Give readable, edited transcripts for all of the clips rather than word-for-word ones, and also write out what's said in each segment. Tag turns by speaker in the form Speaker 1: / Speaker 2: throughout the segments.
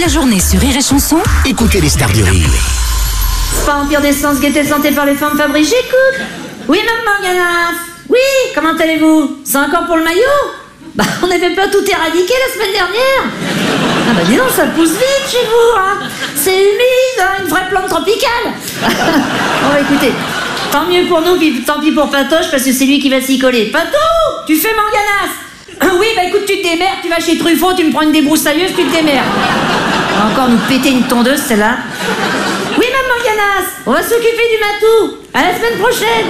Speaker 1: la journée sur Rire et Chanson,
Speaker 2: Écoutez les stars du rire.
Speaker 3: Spa Empire d'Essence, gaieté santé par les femmes Fabrice, j'écoute. Oui, maman Ganas. Oui, comment allez-vous? C'est encore pour le maillot? Bah, on n'avait pas tout éradiqué la semaine dernière. Ah bah dis donc, ça pousse vite chez vous, hein. C'est humide, hein, une vraie plante tropicale. Bon, écoutez, tant mieux pour nous, puis tant pis pour Patoche, parce que c'est lui qui va s'y coller. Patou, tu fais Manganas? Oui, bah écoute, tu te démerdes, tu vas chez Truffaut, tu me prends une débroussailleuse, tu te démerdes. On va encore nous péter une tondeuse, celle-là. Oui, maman Ganas, on va s'occuper du matou. À la semaine prochaine.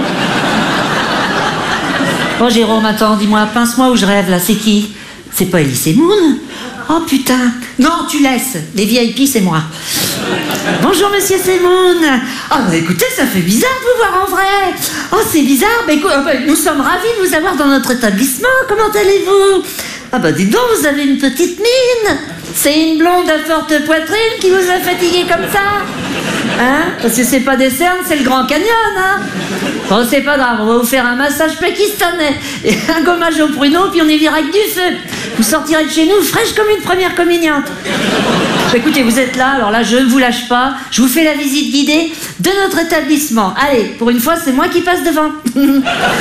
Speaker 3: Oh, Jérôme, attends, dis-moi, pince-moi où je rêve, là, c'est qui? C'est pas Elise Moon? Oh, putain. Non, tu laisses. Les VIP, c'est moi. Bonjour, monsieur Semoun. Oh, bah, écoutez, ça fait bizarre de vous voir en vrai. Oh, c'est bizarre. Bah, écoute, nous sommes ravis de vous avoir dans notre établissement. Comment allez-vous? Ah, bah, dites donc, vous avez une petite mine. C'est une blonde à forte poitrine qui vous a fatigué comme ça? Hein? Parce que c'est pas des cernes, c'est le Grand Canyon, hein? Bon, c'est pas grave, on va vous faire un massage pakistanais et un gommage au pruneau, puis on est viré avec du feu. Vous sortirez de chez nous fraîche comme une première communiante. Écoutez, vous êtes là, alors là, je ne vous lâche pas. Je vous fais la visite guidée de notre établissement. Allez, pour une fois, c'est moi qui passe devant. Nous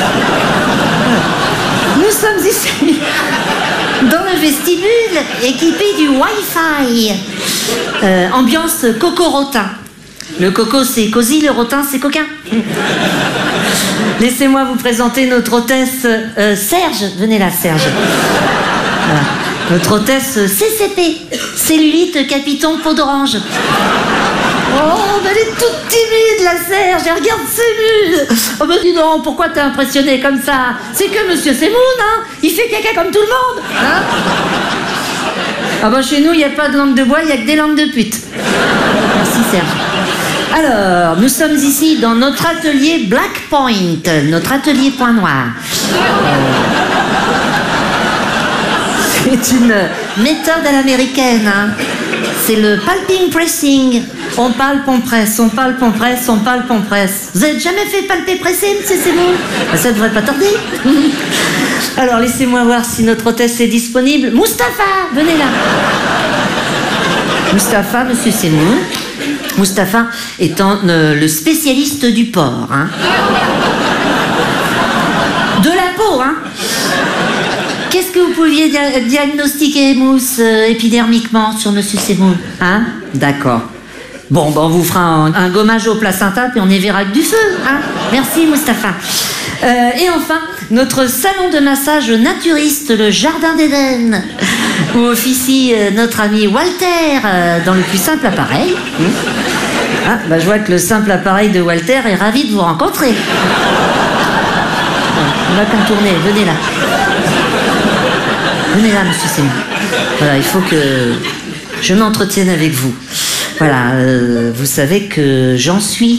Speaker 3: sommes ici, dans le vestibule, équipé du Wi-Fi. Ambiance coco-rotin. Le coco, c'est cosy, le rotin, c'est coquin. Laissez-moi vous présenter notre hôtesse Serge. Venez là, Serge. Voilà. Notre hôtesse CCP, cellulite capiton peau d'orange. Oh, mais elle est toute timide, la Serge. Elle regarde ses mules. Oh, ben dis donc, pourquoi t'es impressionné comme ça? C'est que monsieur Semoun, hein. Il fait caca comme tout le monde, hein. Ah ben chez nous, il n'y a pas de langue de bois, il n'y a que des langues de pute. Merci, Serge. Alors, nous sommes ici dans notre atelier Black Point, notre atelier point noir. C'est une méthode à l'américaine, hein. C'est le palping pressing. On palpe, on presse, on palpe, on presse, on palpe, on presse. Vous avez jamais fait palper presser, monsieur Semoun? Ça devrait pas tarder. Alors, laissez-moi voir si notre hôtesse est disponible. Mustapha, venez là. Mustapha, monsieur Semoun. Mustapha étant le spécialiste du porc, hein. De la peau, hein. Qu'est-ce que vous pouviez diagnostiquer, Mousse, épidermiquement sur monsieur Semoun, hein? D'accord. Bon, ben on vous fera un gommage au placenta, puis on y verra avec du feu, hein. Merci, Mustapha. Et enfin, notre salon de massage naturiste, le Jardin d'Éden, où officie notre ami Walter dans le plus simple appareil. Ah, bah je vois que le simple appareil de Walter est ravi de vous rencontrer. On va contourner, venez là. Venez là, monsieur Semoun. Voilà, il faut que je m'entretienne avec vous. Voilà, vous savez que j'en suis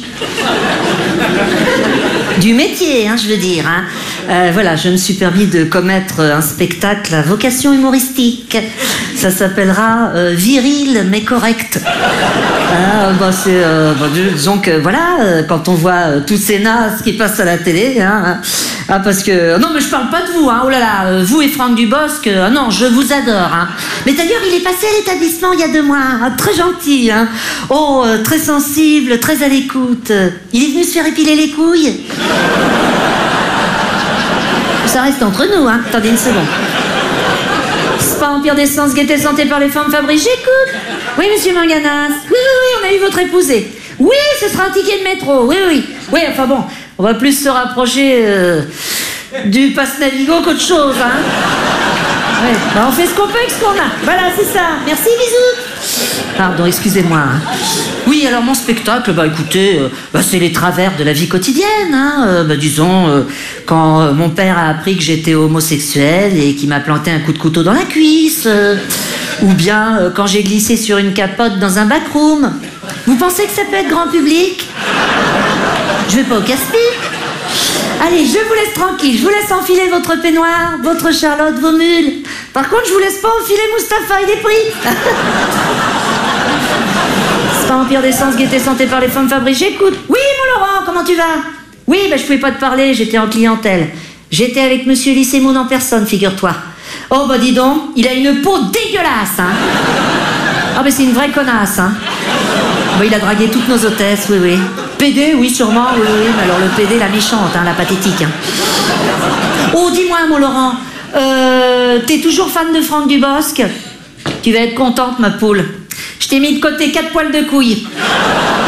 Speaker 3: du métier, hein, je veux dire, hein. Voilà, je me suis permis de commettre un spectacle à vocation humoristique. Ça s'appellera Viril mais correct. Bah c'est, disons que voilà, quand on voit tous ces nazes qui passent à la télé, hein, parce que non mais je parle pas de vous, hein, oh là là, vous et Franck Dubosc, non, je vous adore, hein. Mais d'ailleurs il est passé à l'établissement il y a 2 mois, hein, très gentil, hein. Oh, très sensible, très à l'écoute. Il est venu se faire épiler les couilles. Ça reste entre nous, hein. Attendez une seconde. Spa Empire d'Essence, gaieté santé par les femmes Fabrice, j'écoute. Oui, monsieur Manganas. Oui, on a eu votre épousé. Oui, ce sera un ticket de métro. Oui. Oui, enfin bon, on va plus se rapprocher du passe Navigo qu'autre chose, hein. Ouais, bah on fait ce qu'on peut avec ce qu'on a. Voilà, c'est ça. Merci, bisous. Pardon, excusez-moi. Oui, alors mon spectacle, bah écoutez, c'est les travers de la vie quotidienne, hein. Disons, quand mon père a appris que j'étais homosexuel et qu'il m'a planté un coup de couteau dans la cuisse, ou bien quand j'ai glissé sur une capote dans un backroom. Vous pensez que ça peut être grand public? Je vais pas au casse-pipe. Allez, je vous laisse tranquille, je vous laisse enfiler votre peignoir, votre Charlotte, vos mules. Par contre, je vous laisse pas enfiler Mustapha, il est pris. Spa Empire d'Essence, gaieté santé par les femmes Fabrice, j'écoute. Oui, mon Laurent, comment tu vas? Oui, je pouvais pas te parler, j'étais en clientèle. J'étais avec monsieur Elise Moon en personne, figure-toi. Oh, bah dis donc, il a une peau dégueulasse, hein. Ah, mais c'est une vraie connasse, hein. Bon, il a dragué toutes nos hôtesses, oui, oui. PD, oui, sûrement, oui, oui. Mais alors le PD, la méchante, hein, la pathétique. Hein. Oh, dis-moi, mon Laurent, t'es toujours fan de Franck Dubosc? Tu vas être contente, ma poule. Je t'ai mis de côté 4 poils de couille.